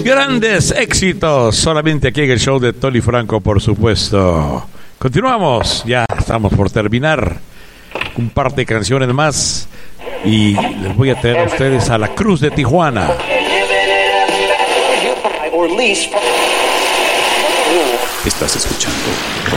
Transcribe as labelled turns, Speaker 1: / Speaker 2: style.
Speaker 1: Grandes éxitos, solamente aquí en el show de Tony Franco, por supuesto. Continuamos, ya estamos por terminar. Un par de canciones más y les voy a traer a ustedes a la Cruz de Tijuana.
Speaker 2: Estás escuchando